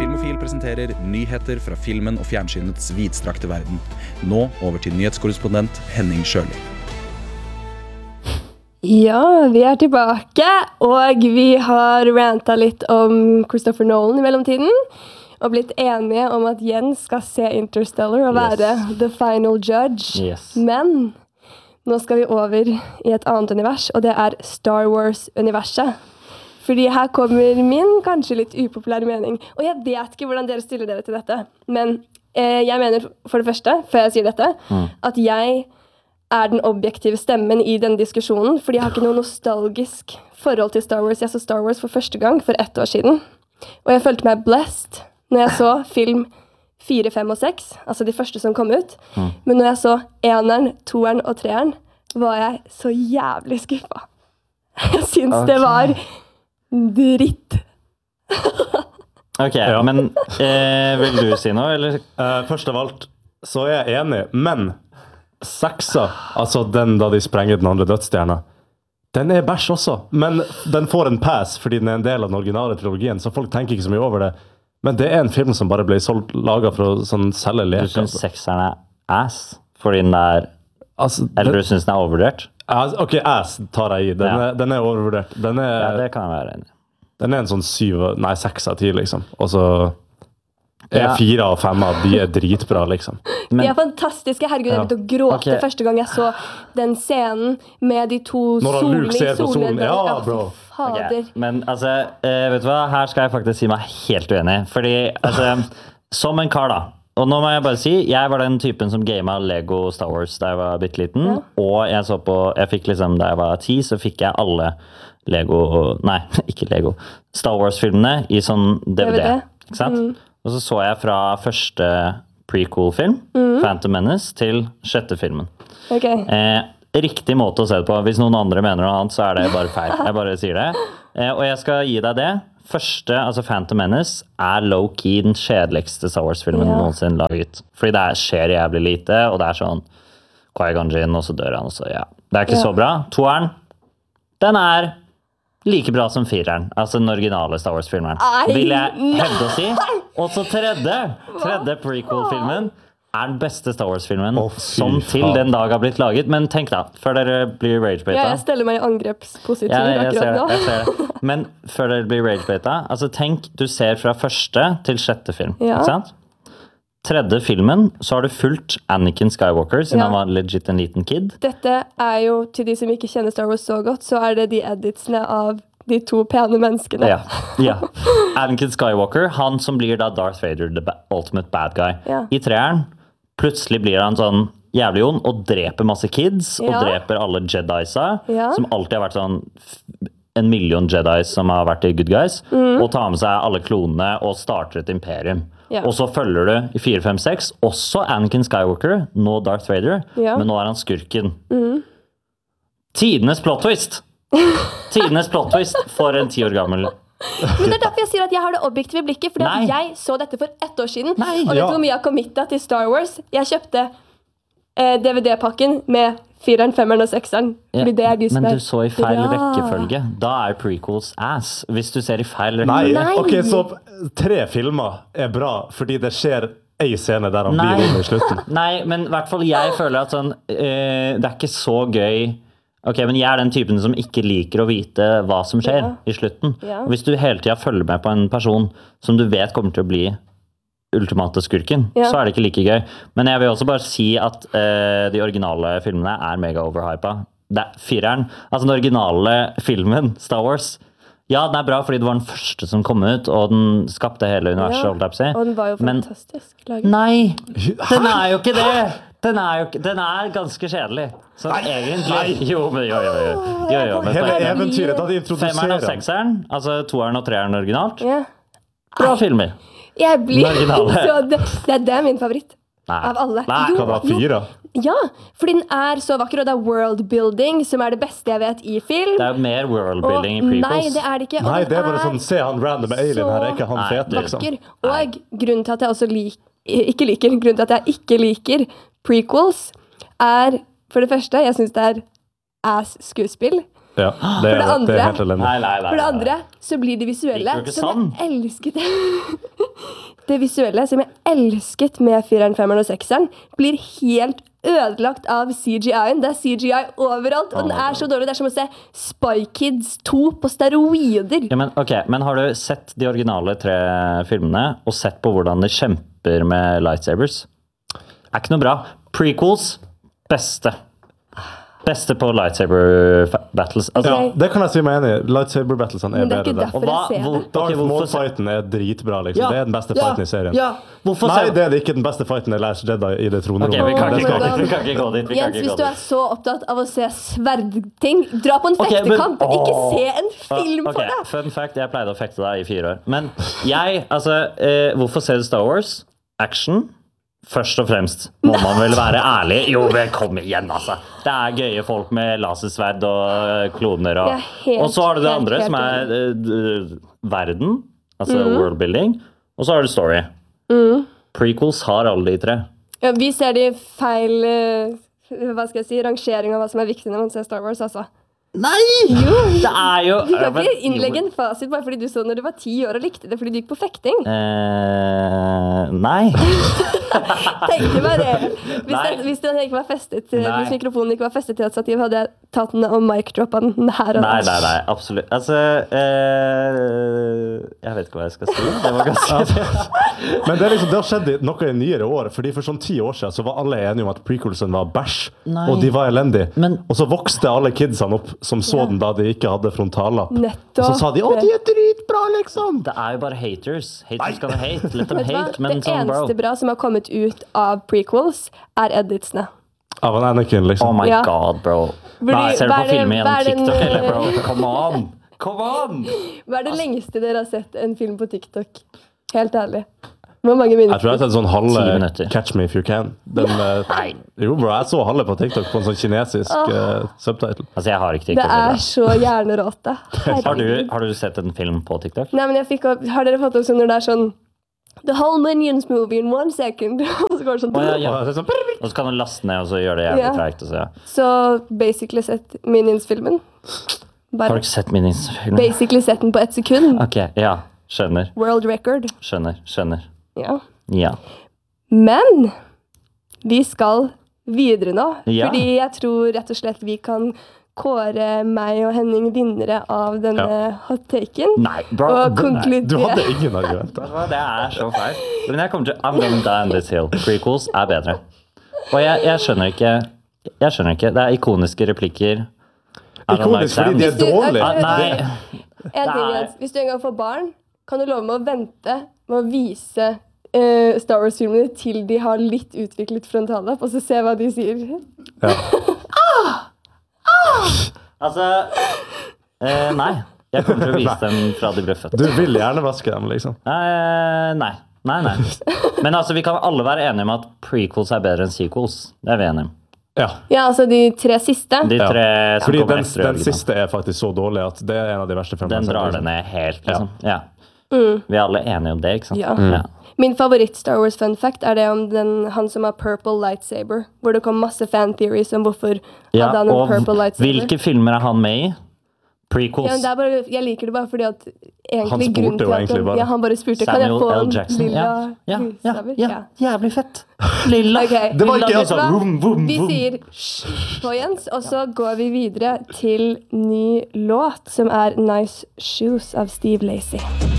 Filmofil presenterer nyheter fra filmen og fjernsynets vidstrakte verden. Nå over til nyhetskorrespondent Henning Sjøli. Ja, vi tilbake, og vi har rantet litt om Christopher Nolan I mellomtiden, og blitt enige om at Jens skal se Interstellar og være the final judge. Men nå skal vi over I et annet univers, og det Star Wars-universet. Fordi her kommer min kanskje litt upopulære mening, og jeg vet ikke hvordan dere stiller dere til dette, men jeg mener for det første, før jeg sier dette, at jeg den objektive stemmen I denne diskusjonen, fordi jeg har ikke noe nostalgisk forhold til Star Wars. Jeg så Star Wars for første gang for 1 år siden, og jeg følte meg blessed når jeg så film 4, 5 og 6, altså de første som kom ut, men når jeg så 1'eren, 2'eren og 3'eren, var jeg så jævlig skuffet. Jeg synes det var dritt. Ok, men vil du si noe, eller? Først av alt, så jeg enig, men 6'a, altså den da de sprenger den andre dødsstjerna, den bæsj også, men den får en pass fordi den en del av den originale trilogien, så folk tenker ikke så mye over det. Men det en film som bare ble laget for å sånn selge leker. Du synes 6'eren ass, fordi den altså, eller du synes den overvurdert? Ok, ass tar jeg I. Den overvurdert. Ja, det kan jeg være enig. Den en sånn 6 av 10, liksom. Og så 4 av 5 av de dritbra, liksom. De fantastiske. Herregud, jeg begynte å gråte første gang jeg så den scenen med de 2 solene I solen. Ja, bro. Fader. Men altså, vet du hva? Her skal jeg faktisk si meg helt uenig. Fordi, altså, som en kar da, og nå må jeg bare si, jeg var den typen som gamet Lego Star Wars da jeg var bitteliten, og jeg fikk liksom, da jeg var 10, så fikk jeg alle ikke Lego, Star Wars-filmene I sånn DVD. Ikke sant? Og så jeg fra første prequel-film, Phantom Menace, til 6. filmen. Riktig måte å se det på. Hvis noen andre mener noe annet, så det bare feil. Jeg bare sier det. Og jeg skal gi deg det. Første, altså Phantom Menace, low-key den kjedeligste Star Wars-filmen noensinne laget. Fordi det skjer jævlig lite, og det sånn Qui-Gon Jinn, og så dør han, og så Det ikke så bra. 2'eren, den like bra som 4'eren, altså den originale Star Wars-filmen. Vil jeg hevde å si. Og så tredje prequel-filmen den beste Star Wars-filmen som til den dag har blitt laget. Men tenk da, før dere blir rage-beta. Ja, jeg steller meg I angrepspositiv akkurat nå. Jeg ser det. Men før dere blir rage-beta, altså tenk, du ser fra første til 6. film, ikke sant? 3. filmen, så har du fulgt Anakin Skywalker, siden han var legit en liten kid. Dette jo, til de som ikke kjenner Star Wars så godt, så det de editsene av de 2 pene menneskene. Ja. Anakin Skywalker, han som blir da Darth Vader, the ultimate bad guy. I 3'eren, plutselig blir han sånn jævlig ond, og dreper masse kids, og dreper alle Jedisa, som alltid har vært sånn 1 million Jedis som har vært I good guys, og tar med seg alle klonene og starter et imperium. Og så følger du I 4, 5, 6 også Anakin Skywalker, nå Darth Vader, men nå han skurken. Tidenes plot twist! Tidenes plot twist for en 10 år gammel. Men det derfor jeg sier at jeg har det objektive blikket, fordi jeg så dette for 1 år siden, og vet du hvor mye jeg har committet til Star Wars? Jeg kjøpte DVD-pakken med 4'eren, 5'eren og 6'eren, fordi det de som Men du så I feil rekkefølge. Da prequels ass, hvis du ser I feil rekkefølge. Nei, ok, så 3 filmer bra, fordi det skjer en scene der han blir inn I slutten. Nei, men I hvert fall jeg føler at sånn, det ikke så gøy. Ok, men jeg den typen som ikke liker å vite hva som skjer I slutten. Og hvis du hele tiden følger med på en person som du vet kommer til å bli ultimate skurken, så det ikke like gøy. Men jeg vil også bare si at de originale filmene mega overhypet. 4'eren, altså den originale filmen, Star Wars, ja, den bra fordi det var den første som kom ut, og den skapte hele universet, og den var jo fantastisk laget. Nei, den jo ikke det! Den ganske kjedelig. Så egentlig... Jo. Hele eventyret, da de introduserer 5'eren og 6'eren, altså 2'eren og 3'eren originalt. Bra filmer. Jeg blir... Det min favoritt. Av alle. Nei, kan det være 4? Ja, fordi den så vakker, og det worldbuilding som det beste jeg vet I film. Det mer worldbuilding I prequels. Nei, det ikke. Nei, det bare sånn, se han random alien her, ikke han fet, liksom. Og grunnen til at jeg også grunnen til at jeg ikke liker prequels for det første, jeg synes det ass skuespill. Ja, det det andre- er helt elendig. Nei. For det andre så blir det visuelle, Liker du ikke som jeg elsket. Det visuelle som jeg elsket med 4'eren, 5'eren og 6'eren, blir helt ødelagt av CGI-en. Det er CGI overalt, og den er så dårlig. Det er som å se Spy Kids 2 på steroider. Ja, men har du sett de originale 3 filmene, og sett på hvordan de kjemper med lightsabers? Er ikke noe bra. Prequels, beste på lightsaber battles. Altså, Ja, det kan jeg si meg enig i. Lightsaber battlesene er Men det er bedre ikke der. derfor jeg ser det. Darth hvorfor- Maul-fighten er dritbra, liksom. Det er den beste fighten i serien. Ja, hvorfor Nei, ser det er det ikke den beste fighten i Last Jedi i det tronrommet. Ok, vi kan Oh ikke my gå God. dit. Vi kan ikke gå dit. Jens, hvis du er så opptatt av å se sverdting, dra på en Ok, men- fektekamp. Ikke Åh. se en film Ok, for deg. Fun fact, jeg pleide å fekte deg i 4 år. Men hvorfor ser du Star Wars? Action? Først og fremst må man vel være ærlig. Jo, men kom igjen, altså. Det er gøye folk med lasersverd og kloner. Jeg er helt, Og så har du det helt, andre, helt som er verden. Altså worldbuilding. Og så har du story. Prequels har alle de 3. Ja, vi ser de feil hva skal jeg si, rangering av hva som er viktig når man ser Star Wars, altså. Nei! Det er jo Du kan ikke innlegge en fasit bare fordi du så når du var 10 år og likte det fordi du gikk på fekting. Nei. Tenkte meg det. Nei. Hvis den ikke var festet, Nei. hvis mikrofonen ikke var festet til et stativ, hadde jeg tatt den og mic-droppa den her og Nei, der. absolutt. Jeg vet ikke hva jeg skal si. Det var ganske Men det, er liksom, det har skjedd noe i nyere år. Fordi For sånn 10 år siden så var alle enige om at prequelsen var bæsj, Nei. og de var elendige. Men- Og så vokste alle kidsene opp som så den da de ikke hadde frontallapp. Nettopp. Og så sa de 'Å, de er dritbra', liksom! Det er jo bare haters. Haters kan hate. Let them Vet du hva? hate, men Det sånn, bro. eneste bra som har kommet ut av prequels, er editsene. Av en Anakin, liksom. Oh my Ja. god, bro. Fordi- Ser du hva på er det- filmer hva er gjennom den, TikTok, eller, bro? Come on! Come on! Hva er det lengste dere har sett en film på TikTok? Helt ærlig. Hvor mange Jeg minutter? tror jeg har sett sånn 10 halve minutter. 'Catch Me If You Can'. Jo, bro, jeg så halve på TikTok på en sånn kinesisk subtitle. Altså, jeg har ikke Det TikTok. er heller. så hjerneråte. Herregud. Har du sett en film på TikTok? Nei, men jeg fikk opp, har dere fått opp sånn når det er sånn The whole Minions movie in 1 second. Og så går det sånn. Å, ja. Og jeg ser sånn, Og så kan du laste ned, og så gjør det jævlig Ja. treigt. og så, ja. Så basically sett Minions-filmen. Har du Bare ikke sett Minis-filmen? basically sett den på 1 sekund. Ok, ja. Skjønner. World record. Skjønner. Ja. Ja. Men vi skal videre nå. Ja. Fordi jeg tror rett og slett vi kan kåre meg og Henning vinnere av denne Ja. hot taken. Nei, bro. Og du konkludere. hadde ingen argumenter. Vet du hva, det er så feil. Men jeg kommer til I'm gonna die on this hill. Prequels er bedre. Og jeg skjønner ikke. Det er ikoniske replikker. I don't like Ikonisk fordi them. de er Hvis du- dårlige. Ah, nei. En ting, Nei. Jens. Hvis du en gang får barn, kan du love meg å vente med å vise Star Wars-filmene til de har litt utviklet frontallapp, og så se hva de sier. Altså Nei. Jeg kommer til å vise dem fra de ble født. Du vil hjernevaske dem, liksom. Nei. Men altså, vi kan alle være enige om at prequels er bedre enn sequels. Det er vi enige om. Ja. Ja, altså de 3 siste. De 3 som Fordi kommer den, etter den originalen. siste er faktisk så dårlig at det er en av de verste filmene. Den jeg har drar sett, det ned helt, liksom. Ja. Mm. Vi er alle enige om det, ikke sant? Ja. Ja. Min favoritt-Star Wars-fun fact er det om han som har purple lightsaber. Hvor det kom masse fan theories om hvorfor Ja, hadde han en og purple lightsaber. hvilke filmer er han med i? Ja, Prequels. men det er bare, jeg liker det bare fordi at egentlig Han spurte grunnen til jo at egentlig bare. Ja, han bare spurte kan jeg Samuel få L. en Jackson. lilla Ja. husstaver. Ja. Jævlig fett. Lilla. Ok. Det var ikke Lilla, jeg som- liksom. Vroom, vroom, Vi vroom. sier hysj på Jens, og så går vi videre til ny låt, som er Nice Shoes av Steve Lacy.